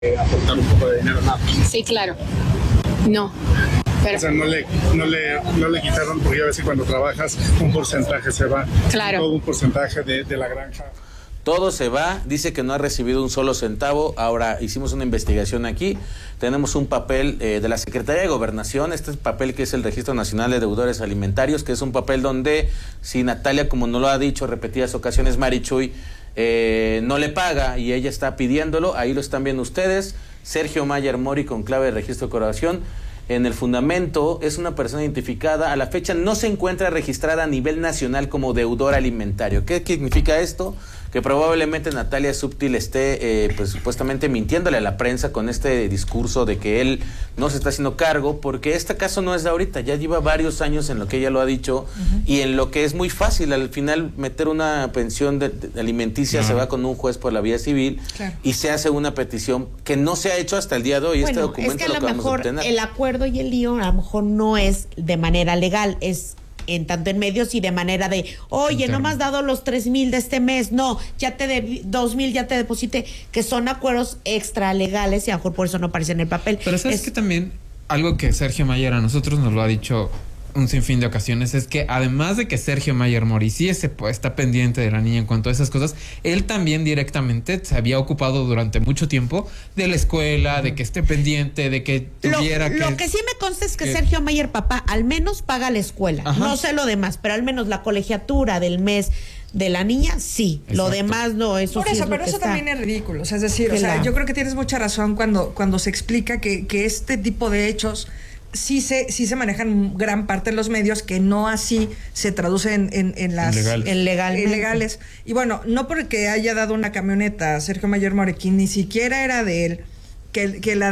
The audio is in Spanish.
aportar un poco de dinero, nada. Sí, claro. No. Pero, o sea, no le quitaron, porque a veces cuando trabajas un porcentaje se va. Claro. Todo un porcentaje de la granja. Todo se va, dice que no ha recibido un solo centavo. Ahora hicimos una investigación aquí, tenemos un papel de la Secretaría de Gobernación, este papel que es el Registro Nacional de Deudores Alimentarios, que es un papel donde si Natalia, como nos lo ha dicho repetidas ocasiones Marichuy, no le paga y ella está pidiéndolo, ahí lo están viendo ustedes, Sergio Mayer Mori con clave de registro de corporación. En el fundamento es una persona identificada, a la fecha no se encuentra registrada a nivel nacional como deudor alimentario. ¿Qué significa esto? Que probablemente Natalia Subtil esté pues supuestamente mintiéndole a la prensa con este discurso de que él no se está haciendo cargo, porque este caso no es de ahorita, ya lleva varios años en lo que ella lo ha dicho, y en lo que es muy fácil, al final meter una pensión de alimenticia se va con un juez por la vía civil y se hace una petición que no se ha hecho hasta el día de hoy. Bueno, este documento es que a lo vamos a mejor obtener. el acuerdo y el lío a lo mejor no es de manera legal, es en tanto en medios y de manera de, oye, no me has dado los 3,000 de este mes, no, ya te debí 2,000, ya te deposité, que son acuerdos extralegales y a lo mejor por eso no aparece en el papel. Pero sabes que también algo que Sergio Mayer a nosotros nos lo ha dicho un sinfín de ocasiones es que además de que Sergio Mayer Mori sí está pendiente de la niña en cuanto a esas cosas, él también directamente se había ocupado durante mucho tiempo de la escuela, de que esté pendiente, de que tuviera lo que sí me consta es que Sergio Mayer papá al menos paga la escuela, no sé lo demás, pero al menos la colegiatura del mes de la niña, sí. Exacto. Lo demás no, eso por sí eso, es pero eso está. también es ridículo. O sea, es decir, yo creo que tienes mucha razón cuando se explica que este tipo de hechos sí se manejan gran parte en los medios, que no así se traducen en las ilegales. Y bueno, no porque haya dado una camioneta a Sergio Mayer Morequín, ni siquiera era de él, que la